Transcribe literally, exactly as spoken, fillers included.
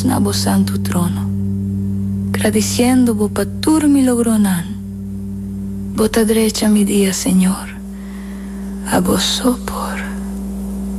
na bo santo trono, agradeciendo bo patur mi logronan, bota derecha mi día, Señor, a vos sopor.